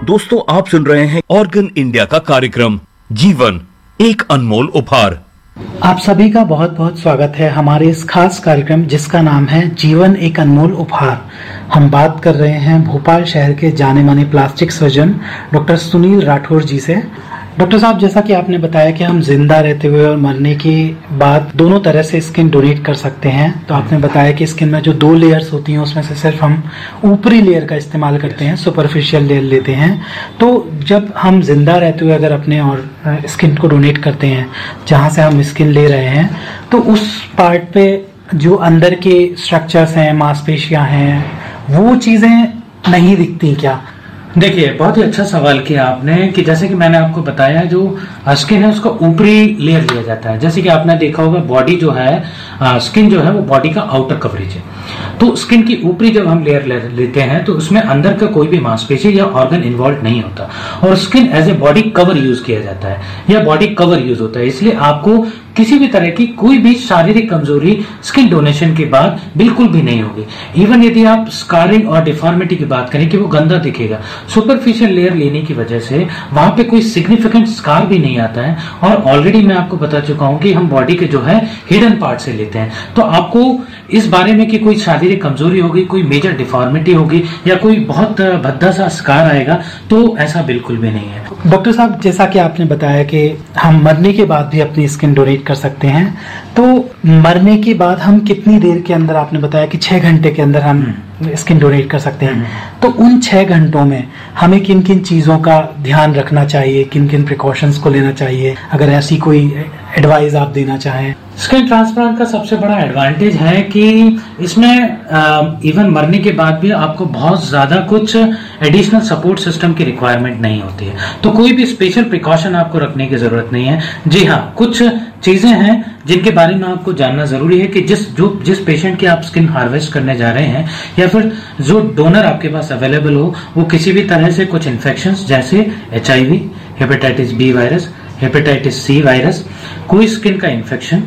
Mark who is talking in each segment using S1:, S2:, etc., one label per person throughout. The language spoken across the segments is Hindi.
S1: दोस्तों, आप सुन रहे हैं ऑर्गन इंडिया का कार्यक्रम जीवन एक अनमोल उपहार।
S2: आप सभी का बहुत बहुत स्वागत है हमारे इस खास कार्यक्रम जिसका नाम है जीवन एक अनमोल उपहार। हम बात कर रहे हैं भोपाल शहर के जाने माने plastic surgeon doctor Sunil Rathore जी से। डॉक्टर साहब, जैसा कि आपने बताया कि हम जिंदा रहते हुए और मरने के बाद दोनों तरह से स्किन डोनेट कर सकते हैं, तो आपने बताया कि स्किन में जो 2 लेयर्स होती हैं उसमें से सिर्फ हम ऊपरी लेयर का इस्तेमाल करते हैं, सुपरफिशियल लेयर लेते हैं। तो जब हम जिंदा रहते हुए अगर अपने और स्किन को डोनेट करते हैं जहाँ से हम स्किन ले रहे हैं, तो उस पार्ट पे जो अंदर के स्ट्रक्चर्स हैं, मांसपेशियाँ हैं, वो चीज़ें नहीं दिखती क्या?
S3: देखिए, बहुत ही अच्छा सवाल किया आपने कि जैसे कि मैंने आपको बताया, जो स्किन है उसका ऊपरी लेयर लिया जाता है। जैसे कि आपने देखा होगा, बॉडी जो है, स्किन जो है वो बॉडी का आउटर कवरेज है। तो स्किन की ऊपरी जब हम लेयर लेते हैं तो उसमें अंदर का कोई भी मांसपेशी या ऑर्गन इन्वॉल्व नहीं होता, और skin as a body cover use किया जाता है या बॉडी कवर यूज होता है। इसलिए आपको किसी भी तरह की कोई भी शारीरिक कमजोरी स्किन डोनेशन के बाद बिल्कुल भी नहीं होगी। इवन यदि आप स्कारिंग और डिफॉर्मिटी की बात करें कि वो गंदा दिखेगा, सुपरफिशियल लेयर लेने की वजह से वहां पे कोई सिग्निफिकेंट स्कार भी नहीं आता है। और ऑलरेडी मैं आपको बता चुका हूं कि हम बॉडी के जो है हिडन पार्ट से लेते हैं। तो आपको इस बारे में कि कोई शारीरिक कमजोरी होगी, कोई मेजर डिफॉर्मिटी होगी या कोई बहुत भद्दा सा स्कार आएगा, तो ऐसा बिल्कुल भी नहीं है।
S2: डॉक्टर साहब, जैसा कि आपने बताया कि हम मरने के बाद भी अपनी स्किन डोनेट कर सकते हैं, तो मरने के बाद हम कितनी देर के अंदर, आपने बताया कि 6 घंटे के अंदर हम स्किन डोनेट कर सकते हैं, तो उन 6 घंटों में हमें किन किन चीज़ों का ध्यान रखना चाहिए, किन किन प्रिकॉशंस को लेना चाहिए, अगर ऐसी कोई एडवाइस आप देना चाहें?
S3: स्किन ट्रांसप्लांट का सबसे बड़ा एडवांटेज है कि इसमें इवन मरने के बाद भी आपको बहुत ज्यादा कुछ एडिशनल सपोर्ट सिस्टम की रिक्वायरमेंट नहीं होती है, तो कोई भी स्पेशल प्रिकॉशन आपको रखने की जरूरत नहीं है। जी हाँ, कुछ चीजें हैं जिनके बारे में आपको जानना जरूरी है कि जिस पेशेंट की आप स्किन हार्वेस्ट करने जा रहे हैं या फिर जो डोनर आपके पास अवेलेबल हो, वो किसी भी तरह से कुछ इन्फेक्शंस जैसे HIV, hepatitis B virus, hepatitis C virus, कोई स्किन का इन्फेक्शन,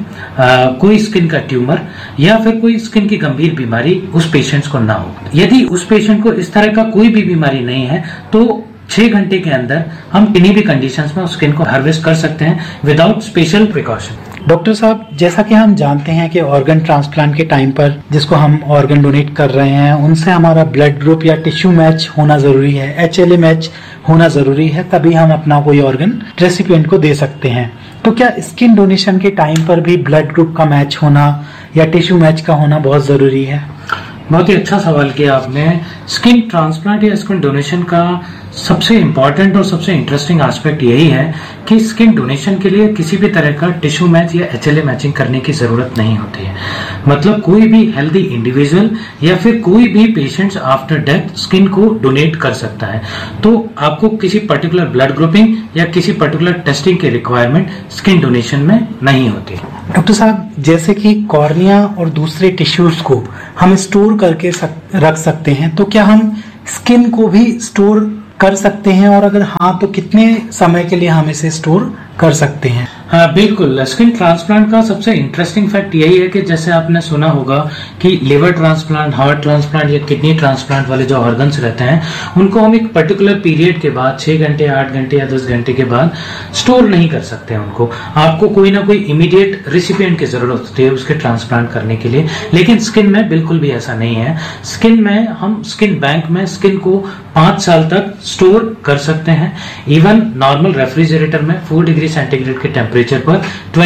S3: कोई स्किन का ट्यूमर या फिर कोई स्किन की गंभीर बीमारी उस पेशेंट्स को ना हो। यदि उस पेशेंट को इस तरह का कोई भी बीमारी नहीं है तो 6 घंटे के अंदर हम किन्हीं भी कंडीशंस में स्किन को हार्वेस्ट कर सकते हैं विदाउट स्पेशल प्रिकॉशन।
S2: डॉक्टर साहब, जैसा कि हम जानते हैं कि ऑर्गन ट्रांसप्लांट के टाइम पर जिसको हम ऑर्गन डोनेट कर रहे हैं उनसे हमारा ब्लड ग्रुप या टिश्यू मैच होना जरूरी है, HLA मैच होना जरूरी है, तभी हम अपना कोई ऑर्गन रेसिपिएंट को दे सकते हैं। तो क्या स्किन डोनेशन के टाइम पर भी ब्लड ग्रुप का मैच होना या टिश्यू मैच का होना बहुत जरूरी है?
S3: बहुत ही अच्छा सवाल किया आपने। स्किन ट्रांसप्लांट या स्किन डोनेशन का सबसे इंपॉर्टेंट और सबसे इंटरेस्टिंग एस्पेक्ट यही है कि स्किन डोनेशन के लिए किसी भी तरह का टिश्यू मैच या HLA मैचिंग करने की जरूरत नहीं होती है। मतलब कोई भी हेल्दी इंडिविजुअल या फिर कोई भी पेशेंट्स आफ्टर डेथ स्किन को डोनेट कर सकता है। तो आपको किसी पर्टिकुलर ब्लड ग्रुपिंग या किसी पर्टिकुलर टेस्टिंग की रिक्वायरमेंट स्किन डोनेशन में नहीं होती।
S2: डॉक्टर साहब, जैसे कि कॉर्निया और दूसरे टिश्यूज को हम स्टोर करके रख सकते हैं, तो क्या हम स्किन को भी स्टोर कर सकते हैं, और अगर हाँ तो कितने समय के लिए हम इसे स्टोर कर सकते हैं?
S3: हाँ बिल्कुल। स्किन ट्रांसप्लांट का सबसे इंटरेस्टिंग फैक्ट यही है कि जैसे आपने सुना होगा कि लिवर ट्रांसप्लांट, हार्ट ट्रांसप्लांट या किडनी ट्रांसप्लांट वाले जो ऑर्गन्स रहते हैं उनको हम एक पर्टिकुलर पीरियड के बाद 6 घंटे, 8 घंटे या 10 घंटे के बाद स्टोर नहीं कर सकते हैं उनको। आपको कोई ना कोई इमीडिएट रिसिपिएंट की जरूरत होती है उसके ट्रांसप्लांट करने के लिए, लेकिन स्किन में बिल्कुल भी ऐसा नहीं है। स्किन में हम स्किन बैंक में स्किन को 5 साल तक स्टोर कर सकते हैं। इवन नॉर्मल रेफ्रिजरेटर में 4 डिग्री सेंटीग्रेड के टेम्परेचर पर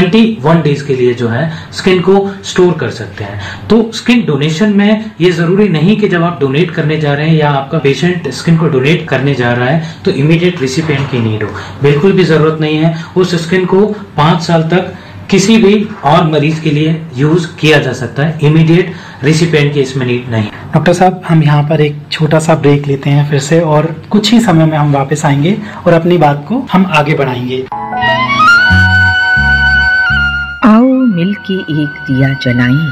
S3: 21 डेज के लिए जो है स्किन को स्टोर कर सकते हैं। तो स्किन डोनेशन में ये जरूरी नहीं कि जब आप डोनेट करने जा रहे हैं या आपका पेशेंट स्किन को डोनेट करने जा रहा है तो इमीडिएट रिसिपिएंट की नीड हो, बिल्कुल भी जरूरत नहीं है। उस स्किन को 5 साल तक किसी भी और मरीज के लिए यूज किया जा सकता है, इमीडिएट रिसिपिएंट की इसमें नीड नहीं।
S2: डॉक्टर साहब, हम यहाँ पर एक छोटा सा ब्रेक लेते हैं फिर से, और कुछ ही समय में हम वापस आएंगे और अपनी बात को हम आगे बढ़ाएंगे।
S4: आओ मिलके एक दिया जलाएं,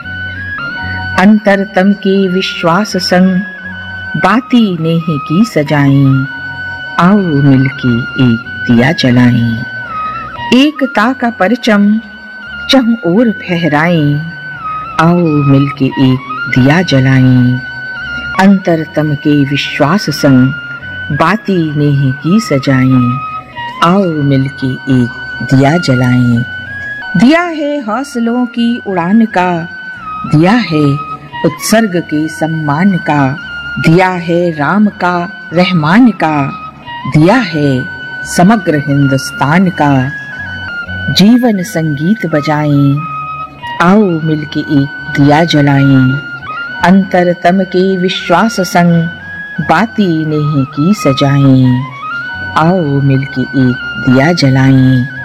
S4: अंतरतम के विश्वास संग बाती नेह की सजाएं। आओ मिलके एक दिया जलाएं, एकता का परचम चम ओर फहराएं। आओ मिलके एक दिया जलाएं, अंतरतम के विश्वास संग बाती नेह की सजाएं, आओ मिलके एक दिया जलाएं। दिया है हौसलों की उड़ान का, दिया है उत्सर्ग के सम्मान का, दिया है राम का रहमान का, दिया है समग्र हिंदुस्तान का। जीवन संगीत बजाएं, आओ मिलके एक दिया जलाएं। अंतरतम के विश्वास संग, बाती नेह की सजाएं, आओ मिलके एक दिया जलाएं।